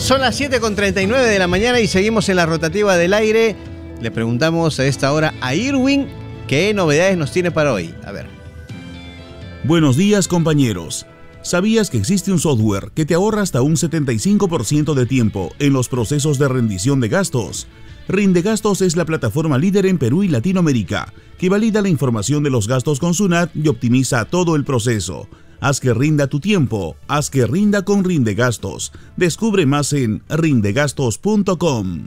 Son las 7:39 de la mañana y seguimos en la rotativa del aire. Le preguntamos a esta hora a Irwin qué novedades nos tiene para hoy. A ver. Buenos días, compañeros. ¿Sabías que existe un software que te ahorra hasta un 75% de tiempo en los procesos de rendición de gastos? Rindegastos es la plataforma líder en Perú y Latinoamérica, que valida la información de los gastos con SUNAT y optimiza todo el proceso. Haz que rinda tu tiempo, haz que rinda con Rindegastos. Descubre más en rindegastos.com.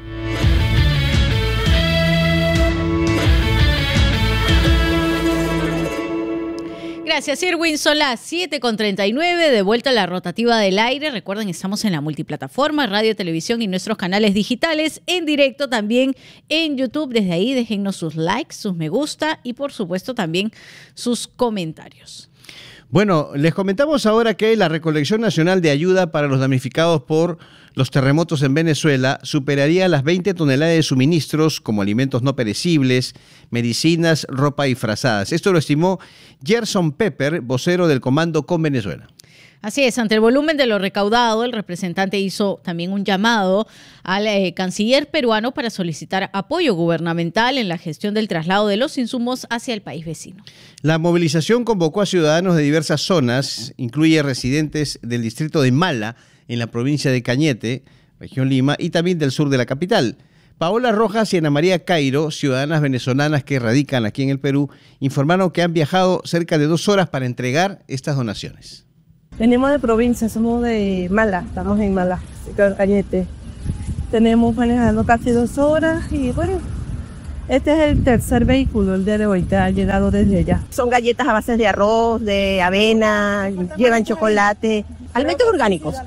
Gracias, Irwin. Son las 7:39, de vuelta a la rotativa del aire. Recuerden, estamos en la multiplataforma, radio, televisión y nuestros canales digitales, en directo también en YouTube. Desde ahí déjennos sus likes, sus me gusta y por supuesto también sus comentarios. Bueno, les comentamos ahora que la recolección nacional de ayuda para los damnificados por los terremotos en Venezuela superaría las 20 toneladas de suministros como alimentos no perecibles, medicinas, ropa y frazadas. Esto lo estimó Gerson Pepper, vocero del Comando con Venezuela. Así es, ante el volumen de lo recaudado, el representante hizo también un llamado al canciller peruano para solicitar apoyo gubernamental en la gestión del traslado de los insumos hacia el país vecino. La movilización convocó a ciudadanos de diversas zonas, incluye residentes del distrito de Mala, en la provincia de Cañete, región Lima, y también del sur de la capital. Paola Rojas y Ana María Cairo, ciudadanas venezolanas que radican aquí en el Perú, informaron que han viajado cerca de 2 horas para entregar estas donaciones. Venimos de provincia, somos de Mala, estamos en Mala, Cañete. Tenemos manejando casi 2 horas y bueno, este es el tercer vehículo, el día de hoy, que ha llegado desde allá. Son galletas a base de arroz, de avena, llevan chocolate, alimentos orgánicos.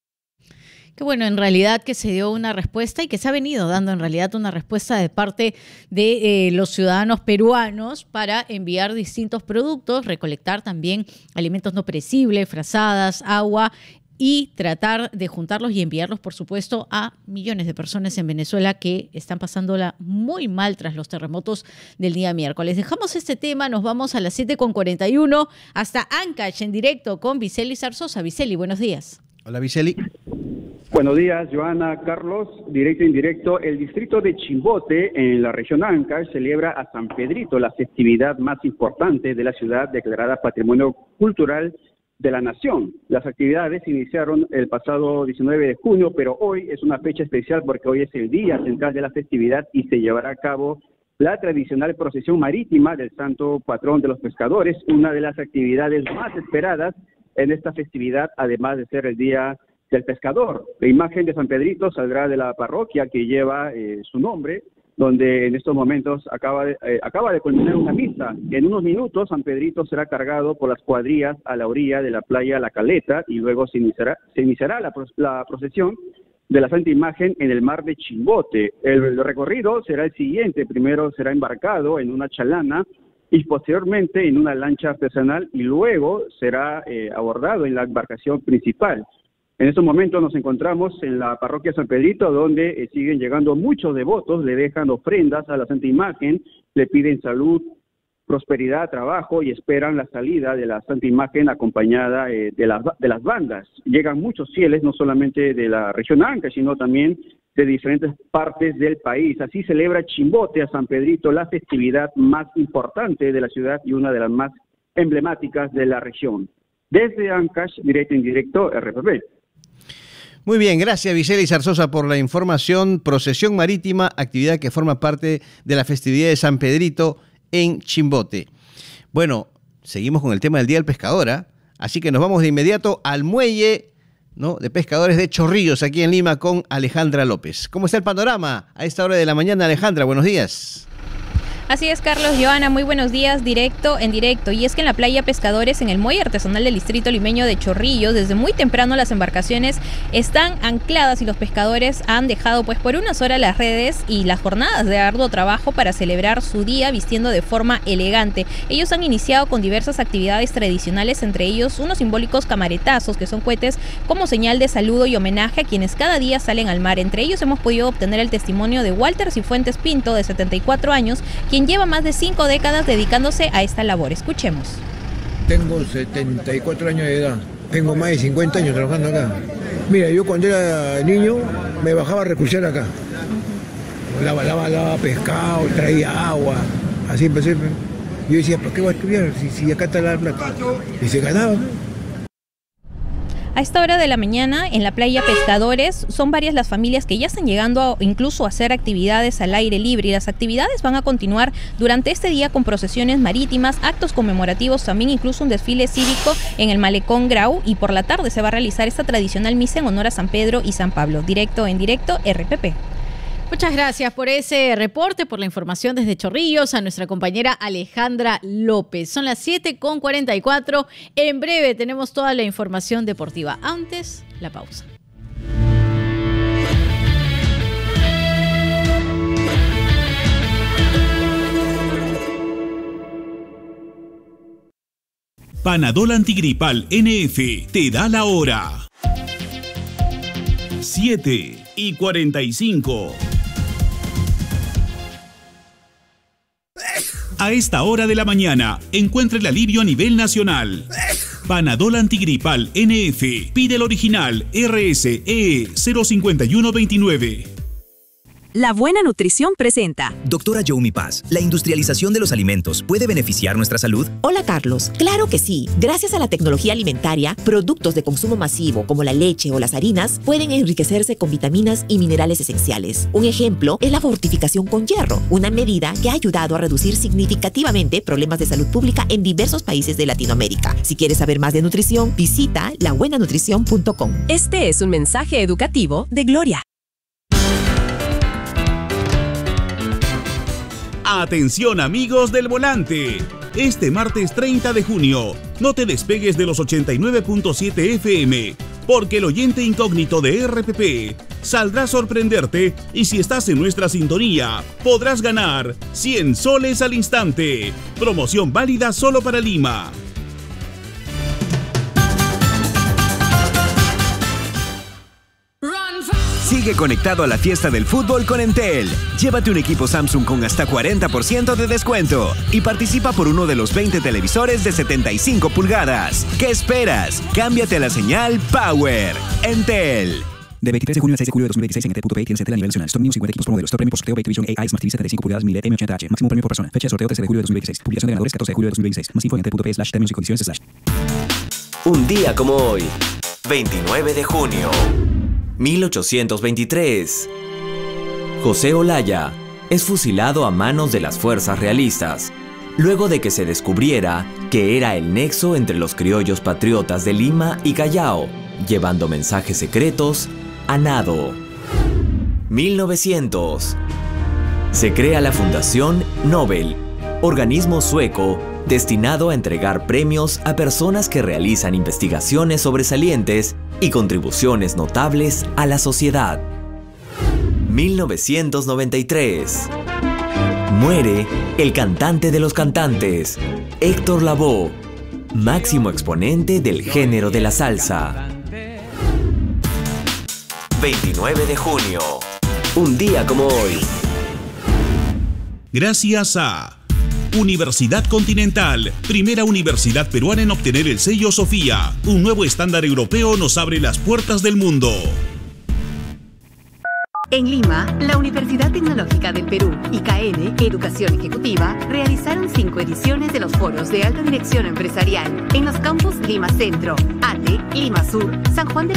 Que bueno, en realidad que se dio una respuesta y que se ha venido dando en realidad una respuesta de parte de los ciudadanos peruanos para enviar distintos productos, recolectar también alimentos no perecibles, frazadas, agua y tratar de juntarlos y enviarlos, por supuesto, a millones de personas en Venezuela que están pasándola muy mal tras los terremotos del día miércoles. Dejamos este tema, nos vamos a las 7:41 hasta Ancash en directo con Viceli Zarzosa. Viceli, buenos días. Hola, Viceli. Buenos días, Joana, Carlos. Directo e indirecto, el distrito de Chimbote, en la región Ancash, celebra a San Pedrito, la festividad más importante de la ciudad, declarada Patrimonio Cultural de la Nación. Las actividades iniciaron el pasado 19 de junio, pero hoy es una fecha especial porque hoy es el día central de la festividad y se llevará a cabo la tradicional procesión marítima del santo patrón de los pescadores, una de las actividades más esperadas en esta festividad, además de ser el Día del Pescador. La imagen de San Pedrito saldrá de la parroquia que lleva su nombre, donde en estos momentos acaba de culminar una misa. En unos minutos San Pedrito será cargado por las cuadrillas a la orilla de la playa La Caleta y luego se iniciará la procesión de la Santa Imagen en el mar de Chimbote. El recorrido será el siguiente: primero será embarcado en una chalana y posteriormente en una lancha artesanal y luego será abordado en la embarcación principal. En estos momentos nos encontramos en la parroquia San Pedrito, donde siguen llegando muchos devotos, le dejan ofrendas a la Santa Imagen, le piden salud, prosperidad, trabajo y esperan la salida de la Santa Imagen acompañada de las bandas. Llegan muchos fieles, no solamente de la región Ancash, sino también de diferentes partes del país. Así celebra Chimbote a San Pedrito, la festividad más importante de la ciudad y una de las más emblemáticas de la región. Desde Ancash, directo e indirecto, RPP. Muy bien, gracias Viceli Zarzosa por la información. Procesión marítima, actividad que forma parte de la festividad de San Pedrito en Chimbote. Bueno, seguimos con el tema del Día del Pescador, ¿eh? Así que nos vamos de inmediato al muelle, ¿no?, de pescadores de Chorrillos, aquí en Lima, con Alejandra López. ¿Cómo está el panorama a esta hora de la mañana, Alejandra? Buenos días. Así es, Carlos, Joana, muy buenos días, directo en directo. Y es que en la playa Pescadores, en el muelle artesanal del distrito limeño de Chorrillos, desde muy temprano las embarcaciones están ancladas y los pescadores han dejado pues por unas horas las redes y las jornadas de arduo trabajo para celebrar su día vistiendo de forma elegante. Ellos han iniciado con diversas actividades tradicionales, entre ellos unos simbólicos camaretazos, que son cohetes como señal de saludo y homenaje a quienes cada día salen al mar. Entre ellos hemos podido obtener el testimonio de Walter Cifuentes Pinto, de 74 años, quien lleva más de 5 décadas dedicándose a esta labor. Escuchemos. Tengo 74 años de edad. Tengo más de 50 años trabajando acá. Mira, yo cuando era niño me bajaba a recursear acá. Lava pescado, traía agua, así empecé. Yo decía, ¿por qué voy a estudiar si acá está la plata? Y se ganaba, ¿no? A esta hora de la mañana, en la playa Pescadores, son varias las familias que ya están llegando incluso a hacer actividades al aire libre, y las actividades van a continuar durante este día con procesiones marítimas, actos conmemorativos, también incluso un desfile cívico en el Malecón Grau, y por la tarde se va a realizar esta tradicional misa en honor a San Pedro y San Pablo. Directo en directo, RPP. Muchas gracias por ese reporte, por la información desde Chorrillos, a nuestra compañera Alejandra López. Son las 7:44. En breve tenemos toda la información deportiva. Antes, la pausa. Panadol Antigripal NF te da la hora. 7:45. A esta hora de la mañana, encuentra el alivio a nivel nacional. Panadol Antigripal NF. Pide el original RSE 05129. La Buena Nutrición presenta. Doctora Youmi Paz, ¿la industrialización de los alimentos puede beneficiar nuestra salud? Hola Carlos, claro que sí. Gracias a la tecnología alimentaria, productos de consumo masivo como la leche o las harinas pueden enriquecerse con vitaminas y minerales esenciales. Un ejemplo es la fortificación con hierro, una medida que ha ayudado a reducir significativamente problemas de salud pública en diversos países de Latinoamérica. Si quieres saber más de nutrición, visita labuenanutrición.com. Este es un mensaje educativo de Gloria. Atención amigos del volante. Este martes 30 de junio, no te despegues de los 89.7 FM, porque el oyente incógnito de RPP saldrá a sorprenderte, y si estás en nuestra sintonía, podrás ganar 100 soles al instante. Promoción válida solo para Lima. Sigue conectado a la fiesta del fútbol con Entel. Llévate un equipo Samsung con hasta 40% de descuento y participa por uno de los 20 televisores de 75 pulgadas. ¿Qué esperas? Cámbiate a la señal Power. Entel. De 23 de junio al 6 de julio de 2016 en Entel.pay tienes Entel a nivel nacional. Stock News 50 equipos por modelo. Stock premio por sorteo Vision AI Smart TV 75 pulgadas 1000 M80H. Máximo premio por persona. Fecha de sorteo 13 de julio de 2016. Publicación de ganadores 14 de julio de 2016. Más info en Entel.pay/términos y condiciones/. Un día como hoy, 29 de junio, 1823. José Olaya es fusilado a manos de las fuerzas realistas, luego de que se descubriera que era el nexo entre los criollos patriotas de Lima y Callao, llevando mensajes secretos a nado. 1900. Se crea la Fundación Nobel, organismo sueco destinado a entregar premios a personas que realizan investigaciones sobresalientes y contribuciones notables a la sociedad. 1993. Muere el cantante de los cantantes, Héctor Lavoe, máximo exponente del género de la salsa. 29 de junio, un día como hoy. Gracias a Universidad Continental, primera universidad peruana en obtener el sello Sofía. Un nuevo estándar europeo nos abre las puertas del mundo. En Lima, la Universidad Tecnológica del Perú y KN Educación Ejecutiva realizaron 5 ediciones de los foros de alta dirección empresarial en los campus Lima Centro, Ate, Lima Sur, San Juan de